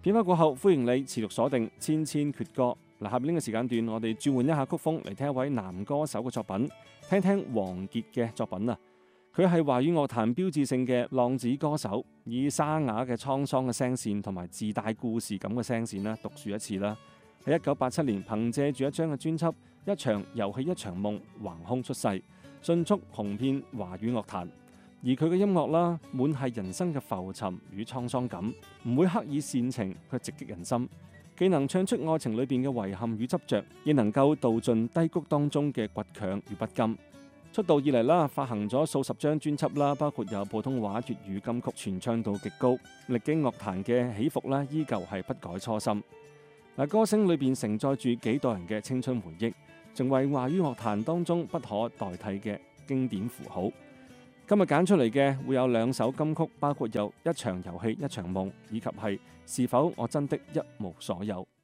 片花過後，歡迎你持續鎖定千千闕歌。下面呢個時間段，我哋轉換一下曲風嚟聽一位男歌手嘅作品，聽聽王傑嘅作品啊！佢係華語樂壇標誌性嘅浪子歌手，以沙啞嘅滄桑嘅聲線同埋自帶故事感嘅聲線啦，獨樹一幟啦。喺1987年，憑借住一張嘅專輯《一場遊戲一場夢》橫空出世，迅速紅遍華語樂壇。而佢嘅音樂啦，滿係人生嘅浮沉與滄桑感，唔會刻意煽情，卻直擊人心。既能唱出愛情裏邊嘅遺憾與執着，亦能夠道盡低谷當中嘅倔強與不甘。出道以嚟啦，發行咗數十張專輯啦，包括有普通話、粵語金曲，傳唱度極高，歷經樂壇嘅起伏啦，依舊係不改初心。歌聲裏邊承載住幾代人嘅青春回憶，成為華語樂壇當中不可代替嘅經典符號。今日揀出嚟嘅會有2首金曲，包括有一場遊戲一場夢，以及係是否我真的一無所有。